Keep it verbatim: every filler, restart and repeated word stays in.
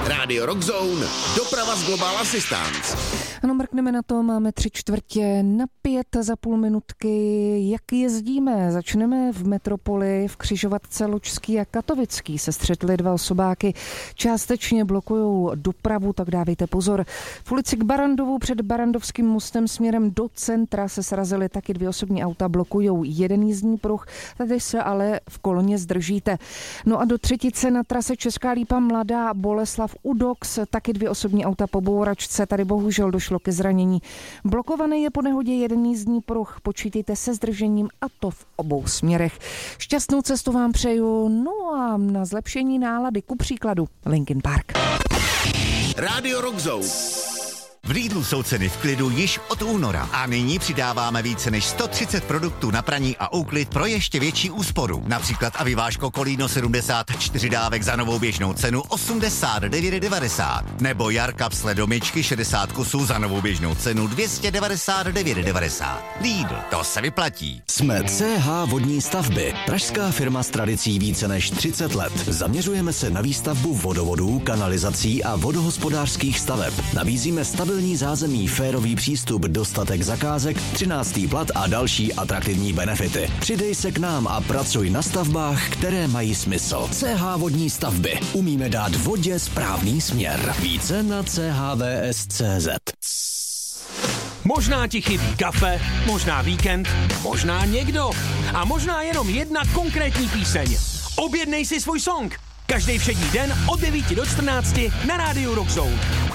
Rádio Rockzone, doprava z Global Assistance. Ano, mrkneme na to, máme tři čtvrtě na pět za půl minutky. Jak jezdíme? Začneme v metropoli, v křižovatce Lučský a Katovický se střetly dva osobáky. Částečně blokují dopravu, tak dávejte pozor. V ulici k Barandovu před Barandovským mostem směrem do centra se srazily taky dvě osobní auta, blokují jeden jízdní pruh, tady se ale v koloně zdržíte. No a do Třetice na trase Česká Lípa Mladá Boleslav u Dox taky dvě osobní auta po bouračce, tady bohužel došlo ke zranění. Blokovaný je po nehodě jeden jízdní pruh, počítejte se zdržením a to v obou směrech. Šťastnou cestu vám přeju, no a na zlepšení nálady, ku příkladu Linkin Park. Rádio Rockzone. V Lidlu jsou ceny v klidu již od února a nyní přidáváme více než sto třicet produktů na praní a úklid pro ještě větší úsporu. Například Aviváško Kolíno sedmdesát čtyři dávek za novou běžnou cenu osmdesát devět devadesát nebo Jarka sledomičky šedesát kusů za novou běžnou cenu dvě stě devadesát devět devadesát. Lidl, to se vyplatí. Jsme C H Vodní stavby, pražská firma s tradicí více než třicet let. Zaměřujeme se na výstavbu vodovodů, kanalizací a vodohospodářských staveb. Nabízíme stabilní zázemí, férový přístup, dostatek zakázek, třináctý plat a další atraktivní benefity. Přidej se k nám a pracuj na stavbách, které mají smysl. C H Vodní stavby. Umíme dát vodě správný směr. Více na c h v s tečka c z. Možná ti chybí kafe, možná víkend, možná někdo a možná jenom jedna konkrétní píseň. Objednej si svůj song. Každý všední den od devíti do čtrnácti na Rádiu Rockzone.